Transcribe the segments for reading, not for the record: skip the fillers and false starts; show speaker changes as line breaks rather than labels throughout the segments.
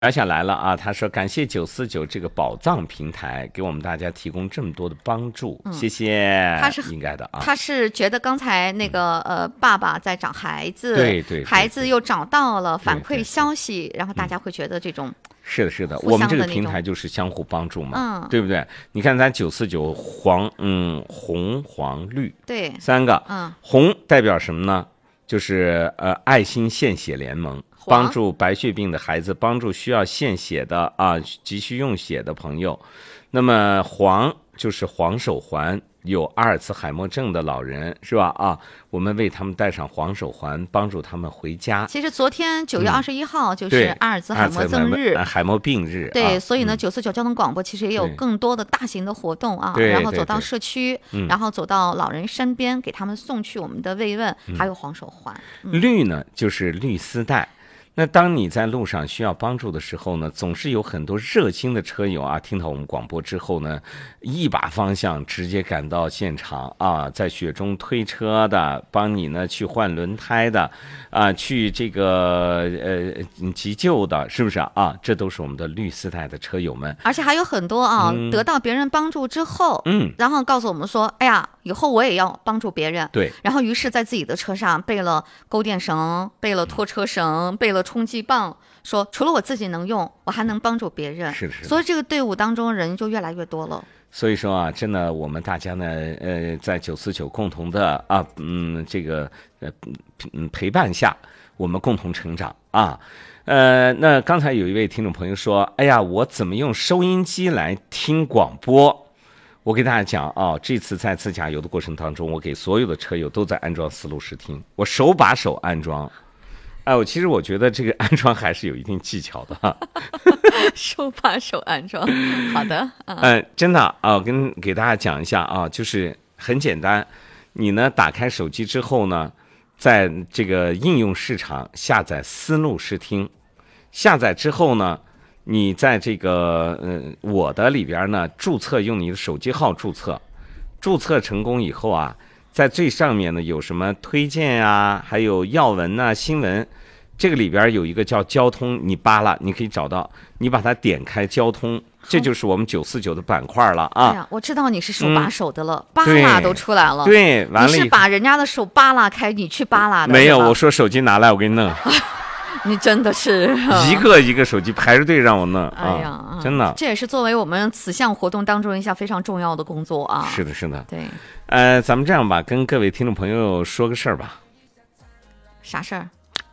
聊下来了啊，他说感谢949这个宝藏平台给我们大家提供这么多的帮助，谢谢。
他是
应该的啊，
他是觉得刚才那个爸爸在找孩子，
对，
孩子又找到了反馈消息，然后大家会觉得这种
是的，我们这个平台就是相互帮助嘛，对不对？你看咱949红黄绿
对
三个，红代表什么呢？就是爱心献血联盟。帮助白血病的孩子，帮助需要献血的急需用血的朋友。那么黄就是黄手环，有阿尔茨海默症的老人是吧？我们为他们戴上黄手环，帮助他们回家。
其实昨天9月21号就是阿尔茨海默症日，
海默病日。
对，所以呢，949交通广播其实也有更多的大型的活动然后走到社区，然后走到老人身边，给他们送去我们的慰问，还有黄手环。
绿呢，就是绿丝带。那当你在路上需要帮助的时候呢，总是有很多热心的车友听到我们广播之后呢，一把方向直接赶到现场在雪中推车的，帮你呢去换轮胎的去这个急救的，是不是这都是我们的绿丝带的车友们。
而且还有很多得到别人帮助之后，然后告诉我们说，哎呀，以后我也要帮助别人。
对，
然后于是在自己的车上备了钩电绳，备了拖车绳，备了冲击棒，说除了我自己能用，我还能帮助别人。
是，
所以这个队伍当中人就越来越多了。
所以说真的我们大家呢在949共同的这个陪伴下，我们共同成长那刚才有一位听众朋友说，哎呀，我怎么用收音机来听广播？我给大家讲这次在自驾游的过程当中，我给所有的车友都在安装思路视听，我手把手安装。其实我觉得这个安装还是有一定技巧的
手把手安装，好的。
真的给大家讲一下就是很简单，你呢打开手机之后呢，在这个应用市场下载思路视听，下载之后呢，你在这个我的里边呢注册，用你的手机号注册成功以后在最上面呢有什么推荐还有要闻新闻，这个里边有一个叫交通，你扒拉你可以找到，你把它点开交通，这就是我们949的板块了
哎呀，我知道你是手把手的了，扒拉都出来了。
对，完了
你是把人家的手扒拉开，你去扒拉的。
没有，我说手机拿来，我给你弄。
你真的是
一个一个手机排着队让我弄真的。
这也是作为我们此项活动当中一项非常重要的工作
是的。
对。
咱们这样吧，跟各位听众朋友说个事儿吧。
啥事儿？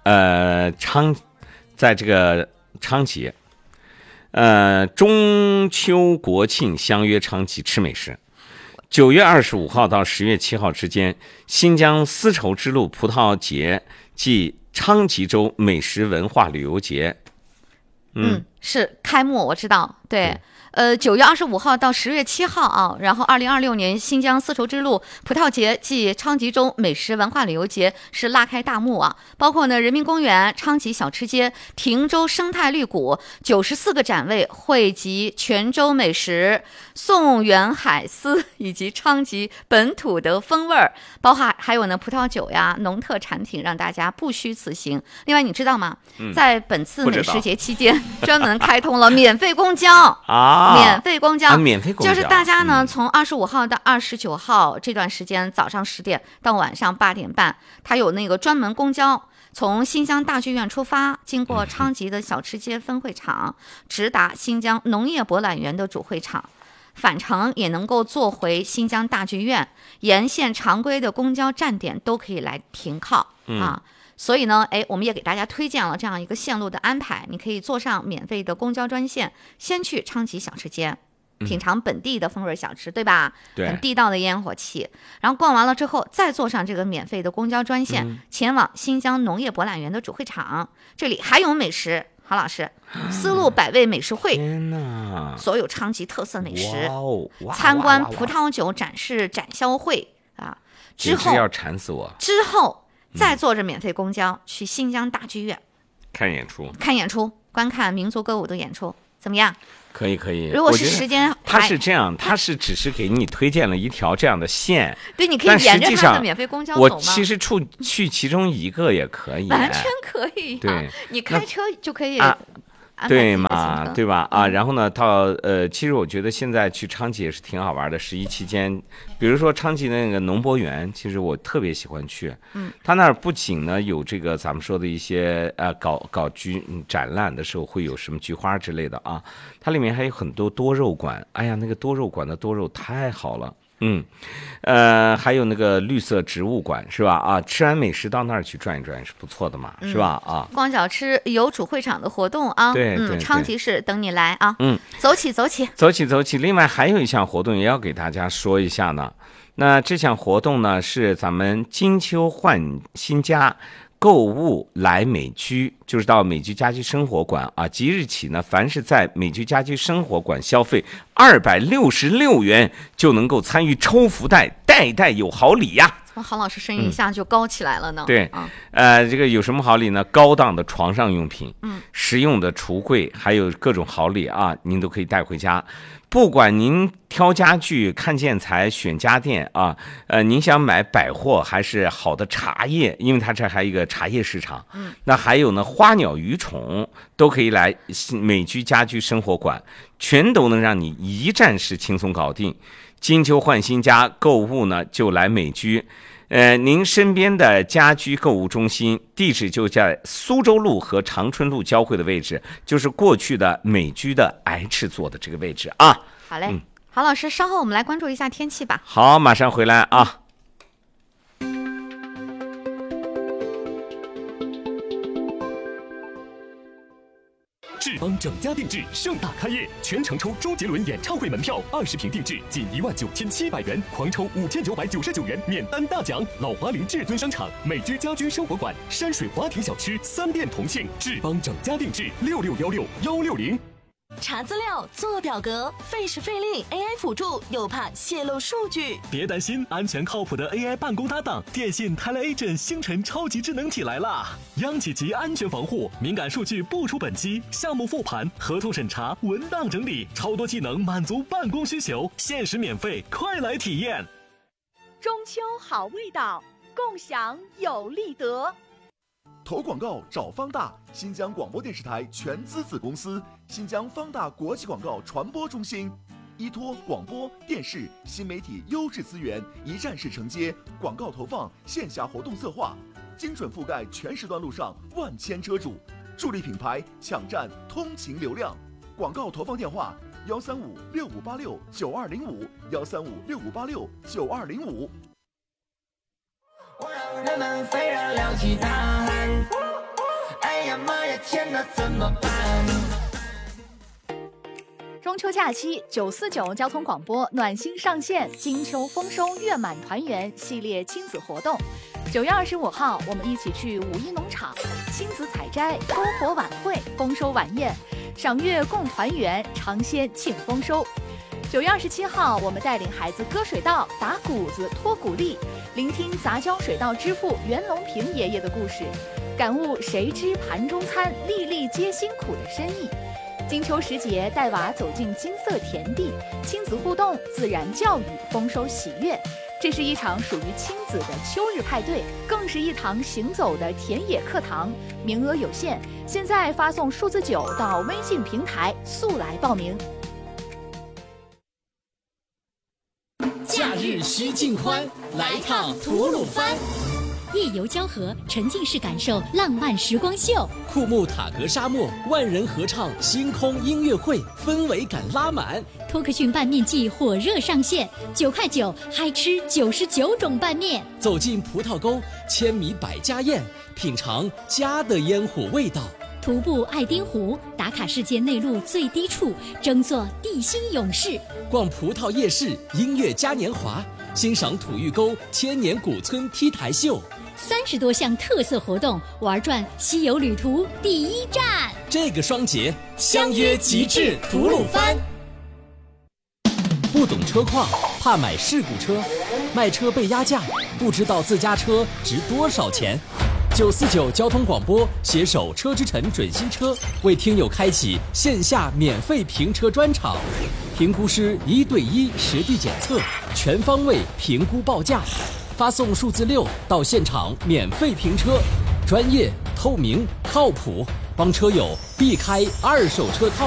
在这个昌吉，中秋国庆相约昌吉吃美食。9月25号到10月7号之间，新疆丝绸之路葡萄节暨昌吉州美食文化旅游节。
是开幕，我知道，对。9月25号到10月7号然后2026年新疆丝绸之路葡萄节暨昌吉州美食文化旅游节是拉开大幕包括呢人民公园、昌吉小吃街、亭州生态绿谷94个展位，汇集全州美食、宋元海丝以及昌吉本土的风味儿，包括还有呢葡萄酒呀、农特产品，让大家不虚此行。另外你知道吗？在本次美食节期间，专门开通了免费公交免费公交，就是大家呢从25号到29号这段时间，早上10点到晚上8点半，它有那个专门公交，从新疆大剧院出发，经过昌吉的小吃街分会场，直达新疆农业博览园的主会场，返程也能够坐回新疆大剧院，沿线常规的公交站点都可以来停靠所以呢，我们也给大家推荐了这样一个线路的安排，你可以坐上免费的公交专线，先去昌吉小吃街，品尝本地的风味小吃，对吧？
对，
很地道的烟火气。然后逛完了之后，再坐上这个免费的公交专线，前往新疆农业博览园的主会场，这里还有美食。郝老师，丝路百味美食会，
天哪，
所有昌吉特色美食，参观葡萄酒展示展销会之后
要馋死我。
之后再坐着免费公交去新疆大剧院
看演出，
观看民族歌舞的演出，怎么样？
可以。
如果是时间，
他是这样，他是只是给你推荐了一条这样的线，
对，你可以沿着他的免费公交走吗？
我其实去其中一个也可以，
完全可以。
对，
你开车就可以。 安排
对
自己的行
嘛，
程
对吧？啊，然后呢，其实我觉得现在去昌吉也是挺好玩的。11期间，比如说昌吉那个农博园，其实我特别喜欢去。他那儿不仅呢有这个咱们说的一些搞展览的时候会有什么菊花之类的啊，它里面还有很多多肉馆。哎呀，那个多肉馆的多肉太好了。还有那个绿色植物馆是吧？啊，吃完美食到那儿去转一转是不错的嘛，是吧？啊，
光脚吃有主会场的活动啊，
对，
昌吉市等你来啊，走起。
走起。另外还有一项活动也要给大家说一下呢。那这项活动呢是咱们金秋换新家。购物来美居，就是到美居家居生活馆啊！即日起呢，凡是在美居家居生活馆消费266元，就能够参与抽福袋，袋袋有好礼呀！
郝老师声音一下就高起来了呢。
对，这个有什么好礼呢？高档的床上用品，实用的橱柜，还有各种好礼啊，您都可以带回家。不管您挑家具、看建材、选家电啊，您想买百货还是好的茶叶，因为它这还有一个茶叶市场。那还有呢，花鸟鱼虫都可以来美居家居生活馆，全都能让你一站式轻松搞定。金秋换新家购物呢，就来美居。您身边的家居购物中心地址就在苏州路和长春路交汇的位置，就是过去的美居的 H 座的这个位置啊。
好嘞，郝老师，稍后我们来关注一下天气吧。
好，马上回来啊。
志邦整家定制盛大开业，全程抽周杰伦演唱会门票，20瓶定制仅19700元，狂抽5999元免单大奖。老华林至尊商场、美居家居生活馆、山水华庭小区3店同庆，志邦整家定制66161660。
查资料、做表格，费时费力 ，AI 辅助又怕泄露数据。
别担心，安全靠谱的 AI 办公搭档，电信 TeleAgent 星辰超级智能体来啦！央企级安全防护，敏感数据不出本机，项目复盘、合同审查、文档整理，超多技能满足办公需求，限时免费，快来体验！
中秋好味道，共享有利得。
投广告找方大，新疆广播电视台全资子公司，新疆方大国际广告传播中心，依托广播电视新媒体优质资源，一站式承接广告投放、线下活动策划，精准覆盖全时段路上万千车主，助力品牌抢占通勤流量。广告投放电话：135658695，13565869205。
我让人们飞燃亮起大喊，哎呀妈呀，天哪，怎么办？
中秋假期，949交通广播暖心上线金秋丰收月满团圆系列亲子活动。9月25号，我们一起去五一农场，亲子采摘、篝火晚会、丰收晚宴，赏月共团圆，尝鲜庆丰收。9月27号，我们带领孩子割水稻、打谷子、脱谷粒，聆听杂交水稻之父袁隆平爷爷的故事，感悟谁知盘中餐，粒粒皆辛苦的深意。金秋时节，带娃走进金色田地，亲子互动、自然教育、丰收喜悦。这是一场属于亲子的秋日派对，更是一堂行走的田野课堂。名额有限，现在发送数字9到微信平台，速来报名。
假日需尽欢，来趟吐鲁番。
夜游交河，沉浸式感受浪漫时光秀。
库木塔格沙漠，万人合唱星空音乐会，氛围感拉满。
托克逊拌面季火热上线，9块9，嗨吃99种拌面。
走进葡萄沟，千米百家宴，品尝家的烟火味道。
徒步爱丁湖，打卡世界内陆最低处，争做地心勇士。
逛葡萄夜市，音乐嘉年华，欣赏土峪沟千年古村 T 台秀。
30多项特色活动，玩转西游旅途第一站。
这个双节，相约极致吐鲁番。不懂车况，怕买事故车，卖车被压价，不知道自家车值多少钱。949交通广播携手车之城准新车，为听友开启线下免费评车专场，评估师1对1实地检测，全方位评估报价。发送数字6到现场免费评车，专业、透明、靠谱， 帮车友避开二手车套。